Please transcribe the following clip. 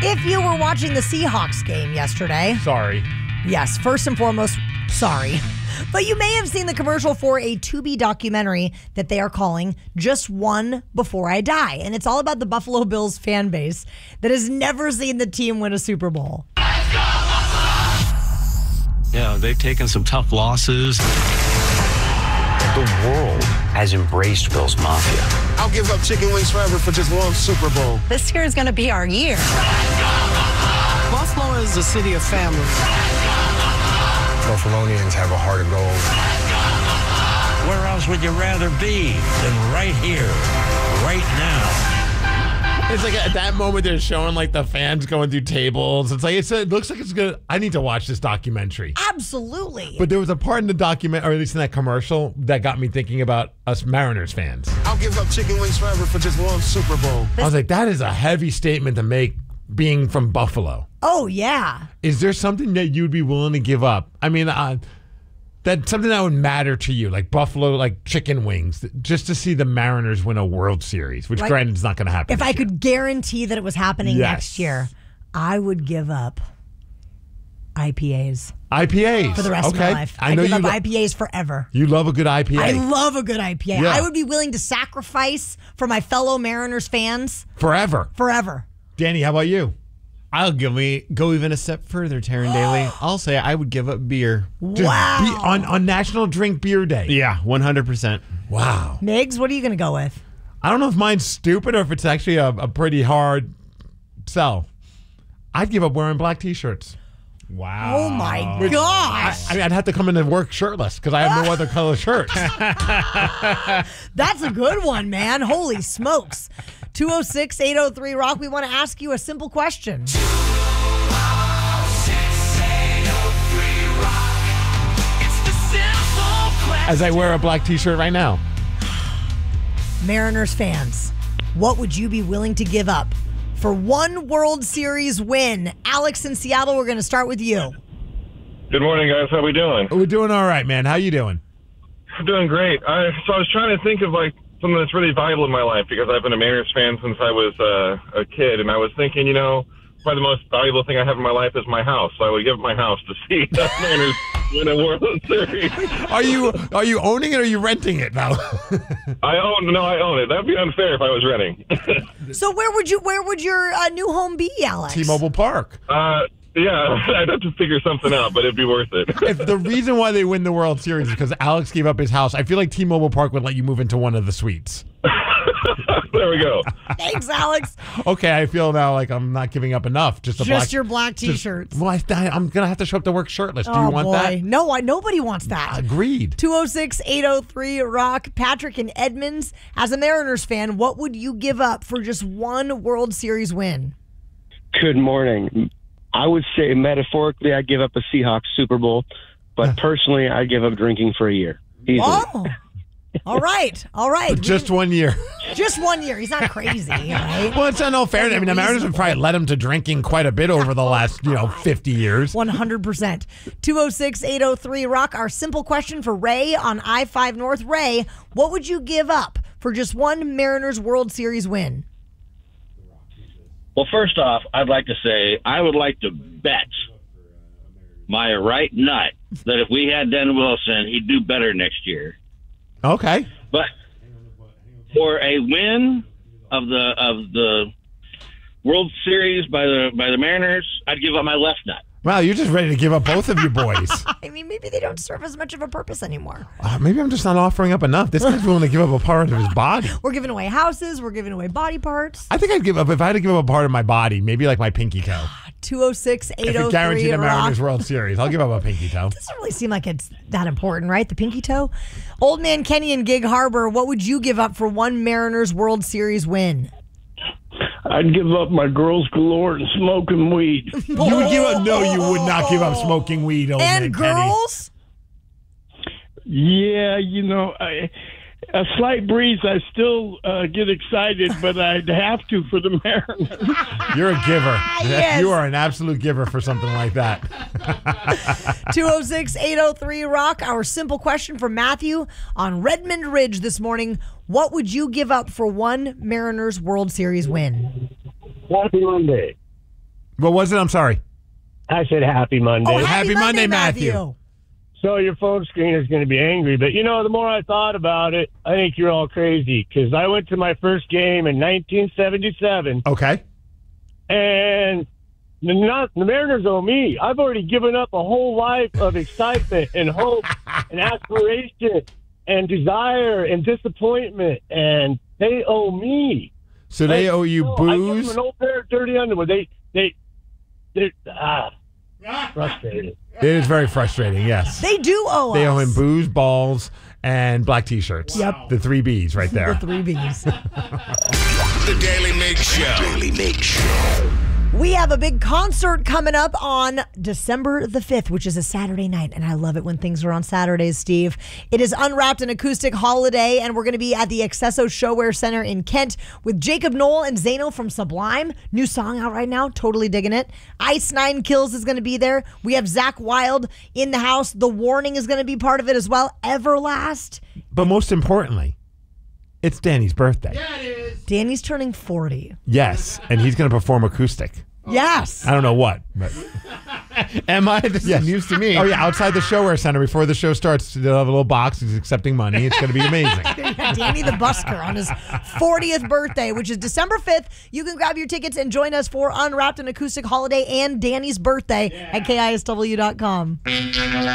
If you were watching the Seahawks game yesterday, Sorry. yes, first and foremost, sorry. But you may have seen the commercial for a Tubi documentary that they are calling Just One Before I Die. And it's all about the Buffalo Bills fan base that has never seen the team win a Super Bowl. Yeah, they've taken some tough losses. The world has embraced Bills Mafia. I'll give up chicken wings forever for just one Super Bowl. This year is going to be our year. Buffalo is a city of family. Buffalonians have a heart of gold. Where else would you rather be than right here, right now? It's like at that moment they're showing like the fans going through tables. It looks like it's good. I need to watch this documentary. Absolutely. But there was a part in the document, or at least in that commercial, that got me thinking about us Mariners fans. I'll give up chicken wings forever for just one Super Bowl. I was like, that is a heavy statement to make being from Buffalo. Oh, yeah. Is there something that you'd be willing to give up? I mean, that's something that would matter to you, like Buffalo, like chicken wings, just to see the Mariners win a World Series, which granted is not going to happen. If this I year. could guarantee that it was happening next year, I would give up IPAs. IPAs. For the rest of my life. I give up IPAs forever. You love a good IPA. I love a good IPA. Yeah. I would be willing to sacrifice for my fellow Mariners fans. Forever. Danny, how about you? I'll go even a step further, Taryn Daly. I'll say I would give up beer. Wow. On National Drink Beer Day. Yeah, 100%. Wow. Migs, what are you going to go with? I don't know if mine's stupid or if it's actually a pretty hard sell. I'd give up wearing black T-shirts. Wow. Oh, my gosh. I mean, I'd have to come in and work shirtless because I have no other color shirt. That's a good one, man. Holy smokes. 206-803-ROCK. We want to ask you a simple question. 206-803-ROCK. It's the simple question. As I wear a black T-shirt right now. Mariners fans, what would you be willing to give up for one World Series win? Alex in Seattle, we're going to start with you. Good morning, guys. How we doing? We're doing all right, man. How you doing? I'm doing great. So I was trying to think of like something that's really valuable in my life because I've been a Mariners fan since I was a kid, and I was thinking, probably the most valuable thing I have in my life is my house. So I would give up my house to see the Mariners win a World Series. Are you owning it or are you renting it now? I own it. That'd be unfair if I was renting. So where would your new home be, Alex? T-Mobile Park. Yeah, I'd have to figure something out, but it'd be worth it. If the reason why they win the World Series is because Alex gave up his house, I feel like T-Mobile Park would let you move into one of the suites. There we go. Thanks, Alex. Okay, I feel now like I'm not giving up enough. Just your black T-shirts. I'm going to have to show up to work shirtless. Do you want that? No, nobody wants that. Agreed. 206-803-ROCK. Patrick in Edmonds, as a Mariners fan, what would you give up for just one World Series win? Good morning. I would say metaphorically I'd give up a Seahawks Super Bowl, but personally I'd give up drinking for a year. Easily. Oh, all right. Just 1 year. Just 1 year. He's not crazy, right? Well, it's not fair. I mean, the Mariners have probably led him to drinking quite a bit over the last, 50 years. 100%. 206-803-ROCK. Our simple question for Ray on I-5 North. Ray, what would you give up for just one Mariners World Series win? Well, first off, I'd like to say I would like to bet my right nut that if we had Den Wilson, he'd do better next year. Okay. But for a win of the World Series by the Mariners, I'd give up my left nut. Wow, you're just ready to give up both of you boys. I mean, maybe they don't serve as much of a purpose anymore. Maybe I'm just not offering up enough. This guy's willing to give up a part of his body. We're giving away houses. We're giving away body parts. I think I'd give up, if I had to give up a part of my body, maybe like my pinky toe. 206-803-ROCK. If it guaranteed the Mariners World Series, I'll give up a pinky toe. It doesn't really seem like it's that important, right? The pinky toe. Old man Kenny in Gig Harbor, what would you give up for one Mariners World Series win? I'd give up my girls galore and smoking weed. You would give up? No, you would not give up smoking weed, old man And Kenny. girls? Yeah, a slight breeze, I still get excited, but I'd have to for the Mariners. You're a giver. Yes. You are an absolute giver for something like that. 206-803-ROCK. Our simple question for Matthew on Redmond Ridge this morning. What would you give up for one Mariners World Series win? Happy Monday. What was it? I'm sorry. I said happy Monday. Oh, Happy Monday, Matthew. So your phone screen is going to be angry. But, the more I thought about it, I think you're all crazy. Because I went to my first game in 1977. Okay. And the Mariners owe me. I've already given up a whole life of excitement and hope and aspiration and desire and disappointment. And they owe me. So they owe you I give booze? them an old pair of dirty underwear. They're frustrated. It is very frustrating, yes. They do owe us. They owe him booze, balls, and black T-shirts. Yep. The 3 Bs right there. The 3 Bs. The Daily Mig Show. Daily Mig Show. We have a big concert coming up on December the 5th, which is a Saturday night, and I love it when things are on Saturdays, Steve. It is Unwrapped, an acoustic holiday, and we're going to be at the Accesso Showwear Center in Kent with Jacob Knoll and Zaino from Sublime. New song out right now, totally digging it. Ice Nine Kills is going to be there. We have Zach Wilde in the house. The Warning is going to be part of it as well. Everlast. But most importantly, it's Danny's birthday. Yeah, it is. Danny's turning 40. Yes, and he's going to perform acoustic. Yes. I don't know what. But. Am I? This is news to me. Oh, yeah, outside the Showwear Center before the show starts, they'll have a little box. He's accepting money. It's going to be amazing. Danny the Busker on his 40th birthday, which is December 5th. You can grab your tickets and join us for Unwrapped, an acoustic holiday and Danny's birthday at KISW.com.